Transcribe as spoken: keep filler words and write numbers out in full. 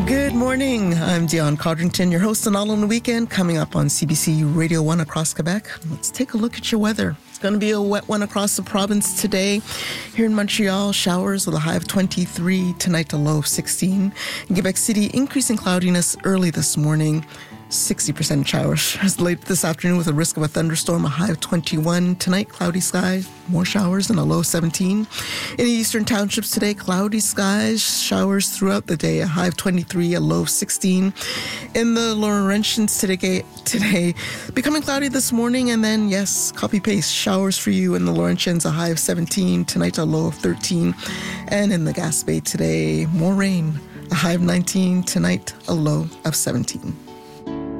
Good morning. I'm Dion Codrington, your host on All on the Weekend, coming up on C B C Radio one across Quebec. Let's take a look at your weather. It's going to be a wet one across the province today. Here in Montreal, showers with a high of twenty-three, tonight a low of sixteen. In Quebec City, increasing cloudiness early this morning. sixty percent showers late this afternoon with a risk of a thunderstorm, a high of twenty-one. Tonight, cloudy skies, more showers and a low of seventeen. In the eastern townships today, cloudy skies, showers throughout the day, a high of twenty-three, a low of sixteen. In the Laurentians today, today becoming cloudy this morning, and then, yes, copy-paste, showers for you in the Laurentians, a high of seventeen. Tonight, a low of thirteen. And in the Gaspé today, more rain, a high of nineteen. Tonight, a low of seventeen.